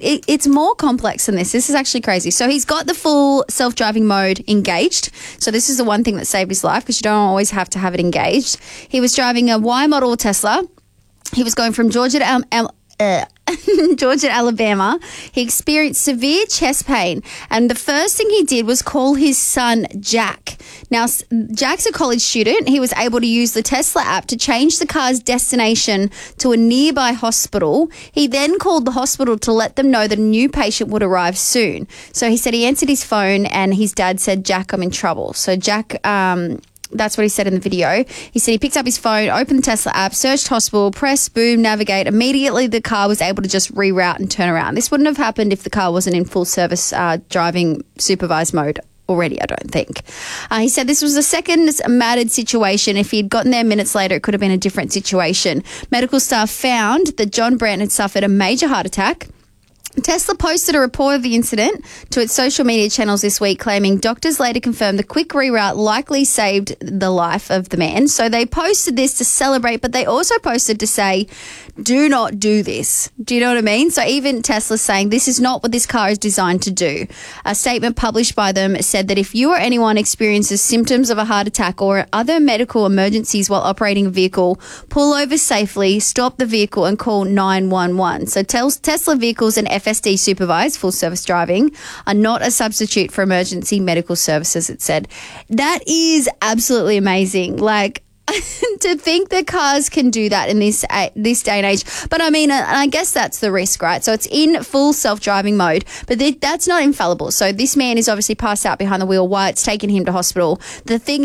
it's more complex than this. This is actually crazy. So he's got the full self-driving mode engaged. So this is the one thing that saved his life because you don't always have to have it engaged. He was driving a Y model Tesla. He was going from Georgia to Georgia, Alabama. He experienced severe chest pain, and the first thing he did was call his son Jack. Now, Jack's a college student. He was able to use the Tesla app to change the car's destination to a nearby hospital. He then called the hospital to let them know that a new patient would arrive soon. So he said he answered his phone, and his dad said, "Jack, I'm in trouble." So Jack, that's what he said in the video. He said he picked up his phone, opened the Tesla app, searched hospital, pressed boom, navigate. Immediately, the car was able to just reroute and turn around. This wouldn't have happened if the car wasn't in full service driving supervised mode already, I don't think. He said this was the second mattered situation. If he had gotten there minutes later, it could have been a different situation. Medical staff found that John Brandt had suffered a major heart attack. Tesla posted a report of the incident to its social media channels this week, claiming doctors later confirmed the quick reroute likely saved the life of the man. So they posted this to celebrate, but they also posted to say, do not do this. Do you know what I mean? So even Tesla's saying this is not what this car is designed to do. A statement published by them said that if you or anyone experiences symptoms of a heart attack or other medical emergencies while operating a vehicle, pull over safely, stop the vehicle and call 911. So Tesla vehicles and FSD supervised full service driving are not a substitute for emergency medical services, it said. That is absolutely amazing. Like, to think that cars can do that in this day and age. But I mean, I guess that's the risk, right? So it's in full self-driving mode, but that's not infallible. So this man is obviously passed out behind the wheel while it's taken him to hospital. The thing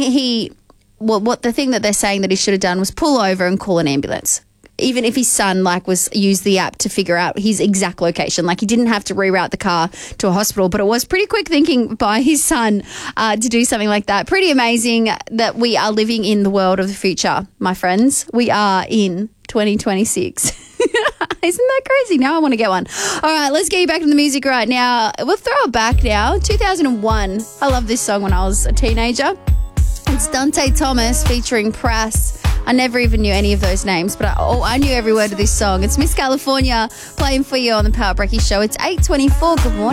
that they're saying that he should have done was pull over and call an ambulance. Even if his son used the app to figure out his exact location, he didn't have to reroute the car to a hospital, but it was pretty quick thinking by his son to do something like that. Pretty amazing that we are living in the world of the future, my friends. We are in 2026. Isn't that crazy? Now I want to get one. All right, let's get you back to the music right now. We'll throw it back now. 2001. I love this song when I was a teenager. It's Dante Thomas featuring Prass. I never even knew any of those names, but I knew every word of this song. It's Miss California playing for you on the Power Breaky Show. It's 8:24. Good morning.